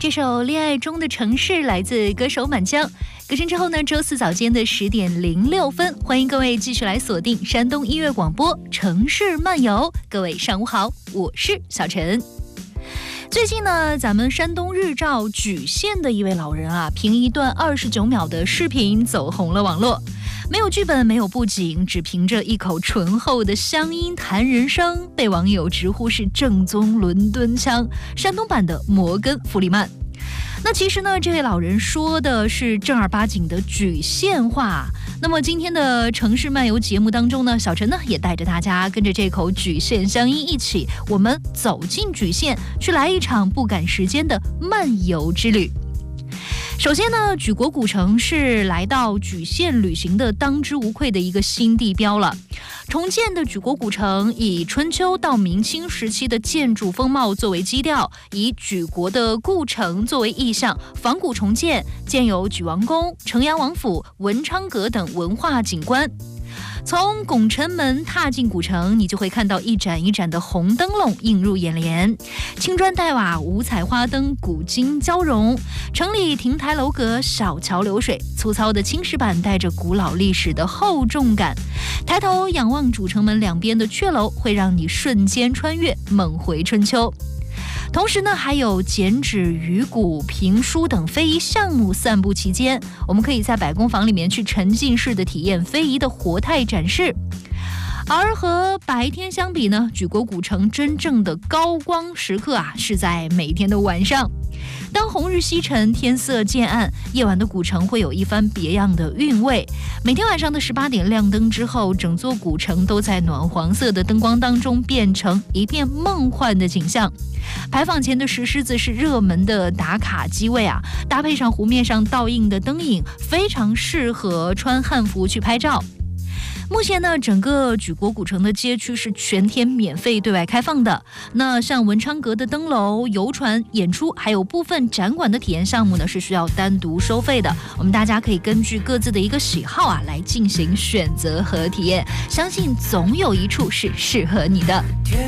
这首《恋爱中的城市》来自歌手满江。歌声之后呢，周四早间的10点06分，欢迎各位继续来锁定山东音乐广播《城市漫游》。各位上午好，我是小陈。最近呢，咱们山东日照莒县的一位老人啊，凭一段29秒的视频走红了网络。没有剧本，没有布景，只凭着一口醇厚的乡音谈人生，被网友直呼是正宗伦敦腔，山东版的摩根弗里曼。那其实呢，这位老人说的是正儿八经的莒县话。那么今天的城市漫游节目当中呢，小陈呢也带着大家跟着这口莒县乡音一起，我们走进莒县，去来一场不赶时间的漫游之旅。首先呢，举国古城是来到莒县旅行的当之无愧的一个新地标了。重建的举国古城以春秋到明清时期的建筑风貌作为基调，以举国的故城作为意象，仿古重建，建有举王宫、城阳王府、文昌阁等文化景观。从拱辰门踏进古城，你就会看到一盏一盏的红灯笼映入眼帘，青砖黛瓦、五彩花灯、古今交融。城里亭台楼阁、小桥流水，粗糙的青石板带着古老历史的厚重感。抬头仰望主城门两边的阙楼，会让你瞬间穿越，梦回春秋。同时呢，还有剪纸、鱼骨、评书等非遗项目散布其间，我们可以在百工坊里面去沉浸式的体验非遗的活态展示。而和白天相比呢，举国古城真正的高光时刻啊，是在每天的晚上。当红日西沉，天色渐暗，夜晚的古城会有一番别样的韵味。每天晚上的18点亮灯之后，整座古城都在暖黄色的灯光当中变成一片梦幻的景象。牌坊前的石狮子是热门的打卡机位啊，搭配上湖面上倒映的灯影，非常适合穿汉服去拍照。目前呢，整个举国古城的街区是全天免费对外开放的。那像文昌阁的灯楼、游船、演出，还有部分展馆的体验项目呢，是需要单独收费的。我们大家可以根据各自的一个喜好啊，来进行选择和体验。相信总有一处是适合你的。